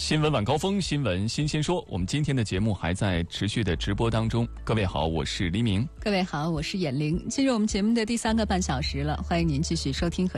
新闻晚高峰，新闻新鲜说。我们今天的节目还在持续的直播当中。各位好，我是黎明。 各位好，我是眼玲。进入我们节目的第3个半小时了，欢迎您继续收听和